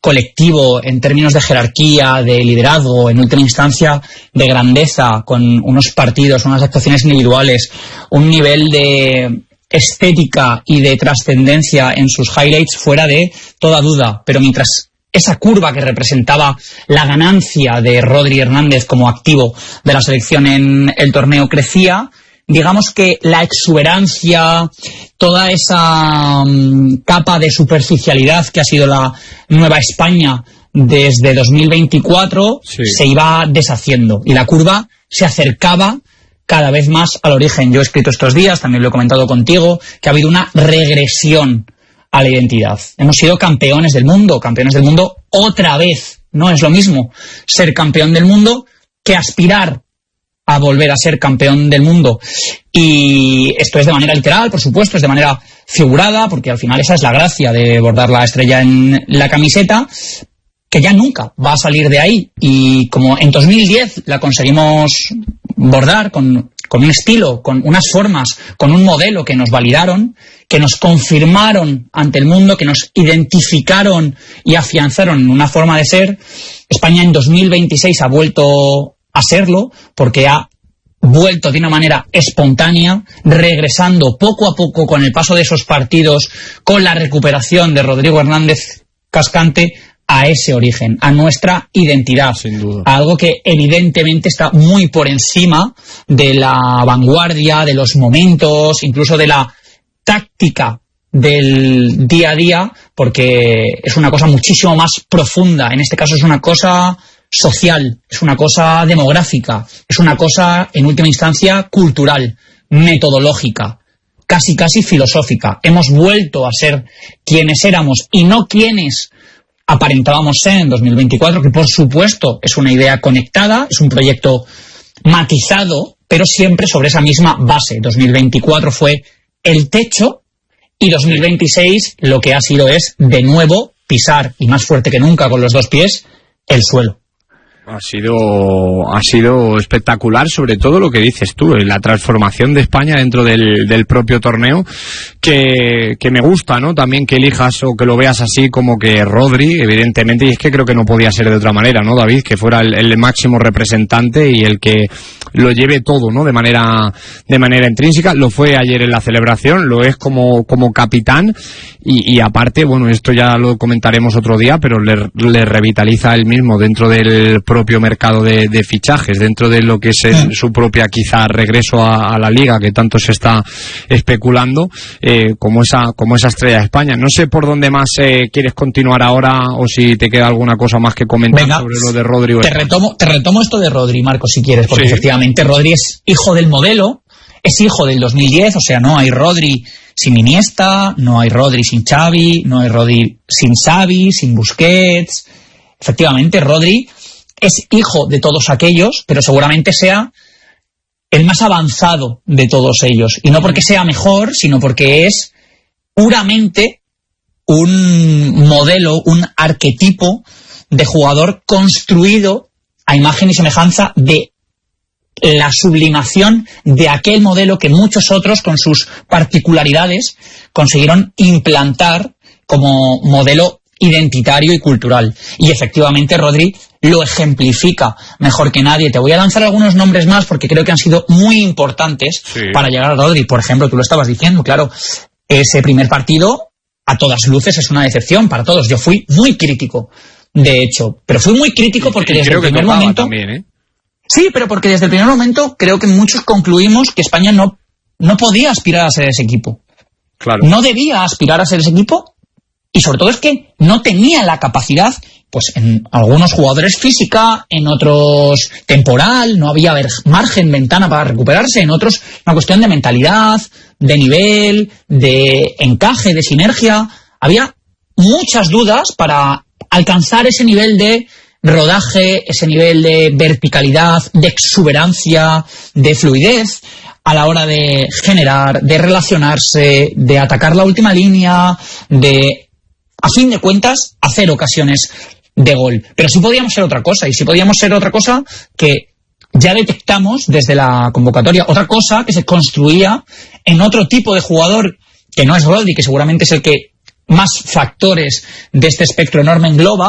colectivo, en términos de jerarquía, de liderazgo, en última instancia de grandeza, con unos partidos, unas actuaciones individuales, un nivel de estética y de trascendencia en sus highlights fuera de toda duda. Pero mientras esa curva que representaba la ganancia de Rodri Hernández como activo de la selección en el torneo crecía, digamos que la exuberancia, toda esa capa de superficialidad que ha sido la Nueva España desde 2024 se iba deshaciendo y la curva se acercaba cada vez más al origen. Yo he escrito estos días, también lo he comentado contigo, que ha habido una regresión a la identidad. Hemos sido campeones del mundo otra vez. No es lo mismo ser campeón del mundo que aspirar a volver a ser campeón del mundo. Y esto es de manera literal, por supuesto, es de manera figurada, porque al final esa es la gracia de bordar la estrella en la camiseta, que ya nunca va a salir de ahí. Y como en 2010 la conseguimos bordar con un estilo, con unas formas, con un modelo que nos validaron, que nos confirmaron ante el mundo, que nos identificaron y afianzaron en una forma de ser, España en 2026 ha vuelto a serlo, porque ha vuelto de una manera espontánea, regresando poco a poco con el paso de esos partidos, con la recuperación de Rodrigo Hernández Cascante, a ese origen, a nuestra identidad. Sin duda. A algo que evidentemente está muy por encima de la vanguardia, de los momentos, incluso de la táctica del día a día, porque es una cosa muchísimo más profunda. En este caso es una cosa social, es una cosa demográfica, es una cosa, en última instancia, cultural, metodológica, casi filosófica. Hemos vuelto a ser quienes éramos y no quienes aparentábamos ser en 2024, que por supuesto es una idea conectada, es un proyecto matizado, pero siempre sobre esa misma base. 2024 fue el techo y 2026 lo que ha sido es, de nuevo, pisar, y más fuerte que nunca con los dos pies, el suelo. Ha sido espectacular, sobre todo lo que dices tú, la transformación de España dentro del propio torneo, que me gusta, ¿no? También que elijas o que lo veas así como que Rodri, evidentemente, y es que creo que no podía ser de otra manera, ¿no, David? Que fuera el máximo representante y el que lo lleve todo, ¿no? De manera intrínseca. Lo fue ayer en la celebración, lo es como capitán y aparte, bueno, esto ya lo comentaremos otro día, pero le revitaliza él mismo dentro del propio mercado de fichajes, dentro de lo que es su propia quizá regreso a la liga que tanto se está especulando, como esa estrella de España. No sé por dónde más quieres continuar ahora o si te queda alguna cosa más que comentar. Venga, sobre lo de Rodri. Te retomo esto de Rodri, Marcos, si quieres, porque efectivamente Rodri es hijo del modelo, es hijo del 2010, o sea, no hay Rodri sin Iniesta, no hay Rodri sin Xavi, no hay Rodri sin Xavi, sin Busquets. Efectivamente, Rodri es hijo de todos aquellos, pero seguramente sea el más avanzado de todos ellos. Y no porque sea mejor, sino porque es puramente un modelo, un arquetipo de jugador construido a imagen y semejanza de la sublimación de aquel modelo que muchos otros, con sus particularidades, consiguieron implantar como modelo identitario y cultural. Y efectivamente Rodri lo ejemplifica mejor que nadie. Te voy a lanzar algunos nombres más porque creo que han sido muy importantes para llegar a Rodri. Por ejemplo, tú lo estabas diciendo, claro, ese primer partido a todas luces es una decepción para todos. Yo fui muy crítico, de hecho, pero fui muy crítico porque desde el primer momento también, sí, pero porque desde el primer momento creo que muchos concluimos que España no podía aspirar a ser ese equipo. Claro. No debía aspirar a ser ese equipo. Y sobre todo es que no tenía la capacidad, pues en algunos jugadores física, en otros temporal, no había margen, ventana para recuperarse, en otros una cuestión de mentalidad, de nivel, de encaje, de sinergia. Había muchas dudas para alcanzar ese nivel de rodaje, ese nivel de verticalidad, de exuberancia, de fluidez a la hora de generar, de relacionarse, de atacar la última línea, de, a fin de cuentas, hacer ocasiones de gol. Pero sí podíamos ser otra cosa, y sí podíamos ser otra cosa que ya detectamos desde la convocatoria, otra cosa que se construía en otro tipo de jugador que no es Rodri, que seguramente es el que más factores de este espectro enorme engloba,